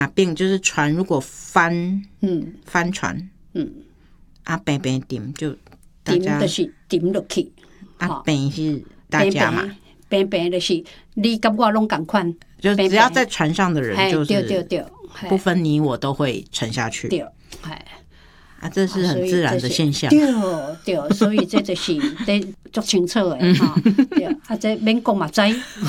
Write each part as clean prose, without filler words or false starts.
并就是船如果翻船，平平点就大家就是点落去， 平是大家嘛， 平就是你跟我拢同款， 就只要在船上的人，就是对， 不分你我都会沉下去。 对， 这是很自然的现象。 对，所以这就是得足清楚的对，这免讲嘛知，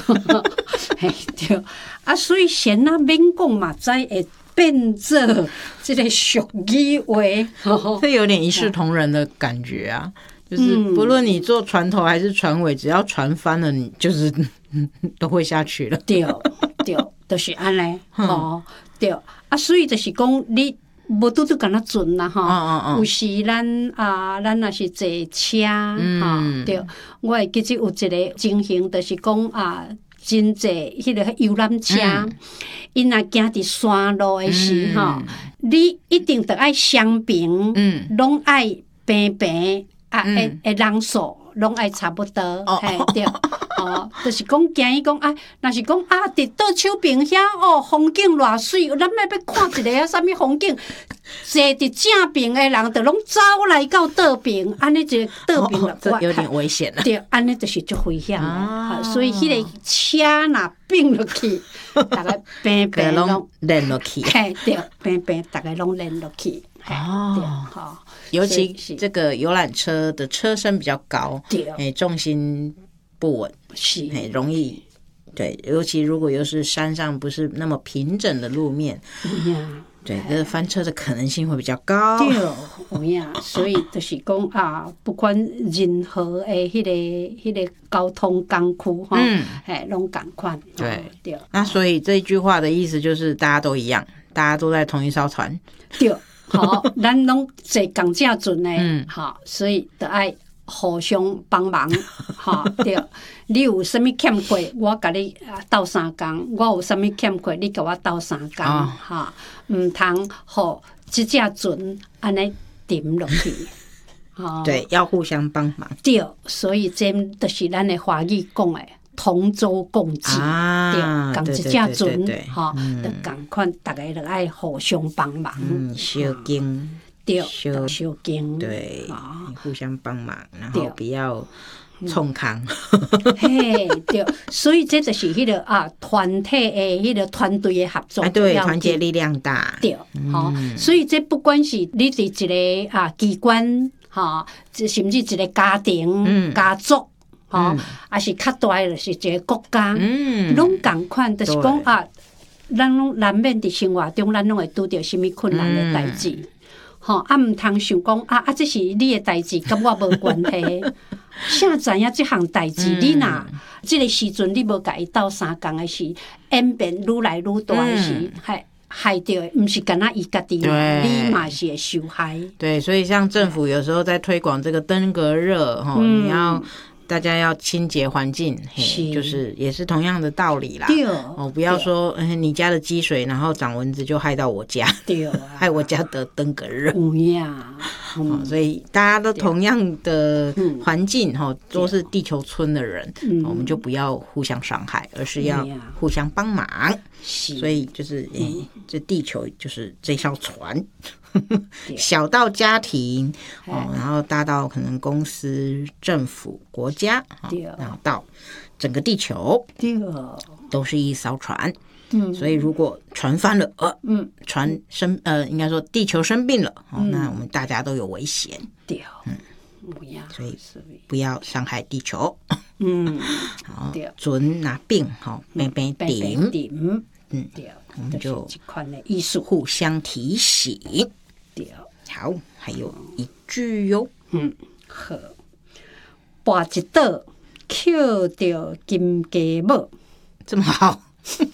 对，所以先免讲嘛知会变做这个俗语话， 这有点一视同仁的感觉啊。就是不论你做船头还是船尾，只要船翻了，你就是都会下去了。 对，就是安尼对所以就是讲你。无拄拄敢若船啦有时咱若是坐车对，我会记得有一个情形，就是讲真济迄个游览车，因若行伫山路的时你一定得爱双边，拢爱平平会人数拢爱差不多，对。就是讲建议讲若是讲伫倒手边遐风景偌水，咱要看一个啥物风景，坐伫正边的人就拢走来到倒边，安尼一个倒边了， 这有点危险了。 对，安尼就是足危险的，所以迄个车若并落去，大家平平拢连落去， 对，平平大家拢连落去。 尤其这个游览车的车身比较高，重心不稳， 是容易对，尤其如果又是山上不是那么平整的路面，对，这翻车的可能性会比较高。 对，所以就是讲不管任何的迄个交通工具拢同款。对， 那所以这句话的意思就是大家都一样，大家都在同一艘船。 对，咱拢坐同正船的，所以就爱互相帮忙，对。你有啥物欠过，我甲你斗3工；我有啥物欠过，你甲我斗3工，毋通互即只船安尼沉落去。 对，要互相帮忙。 对，所以这就是咱的华语讲的同舟共济，对，共一只船，就共款，大家就爱互相帮忙， 小经。 对，小经， 对，互相帮忙，然后不要冲康。 对，所以这就是迄个团体的迄个团队的合作， 对，团结力量大。 对，所以这不管是你是一个机关，甚至一个家庭、家族，还是较大的就是一个国家，拢同款，就是讲咱拢难免伫生活中，咱拢会拄着什么困难的代志。毋通想讲这是你的代志，跟我无关系。啥知影这项代志，你若这个时阵你无甲伊斗3工的时，演变愈来愈大的时，害到毋是干那伊家己，你嘛是会受害。 对，所以像政府有时候在推广这个登革热，你要。大家要清洁环境，就是也是同样的道理啦。不要说你家的积水，然后长蚊子就害到我家，害我家得登革热。所以大家都同样的环境，都是地球村的人，我们就不要互相伤害，而是要互相帮忙。所以就是这地球就是这艘船。小到家庭，然后大到可能公司、政府、国家，然后到整个地球，都是一艘船。所以如果船翻了，船应该说地球生病了，那我们大家都有危险。所以不要伤害地球。好，船拿病，平平点，我们就互相提醒。好，还有一句哟， 好，跋一倒捡着金鸡母， 这么好。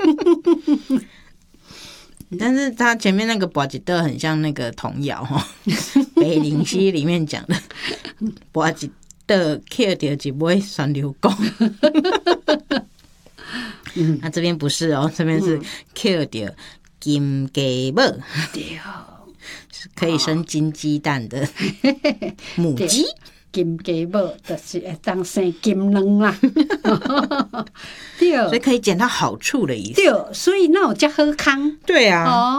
但是他前面那个跋一倒很像那个童谣北灵溪里面讲的，跋一倒捡着一尾酸溜公。那这边不是哦，这边是捡着金鸡母。可以生金鸡蛋的母鸡， 金鸡母，就是会当生金卵啦。对， 所以可以捡到好处的意思。 对，所以那有遮好康。 对啊。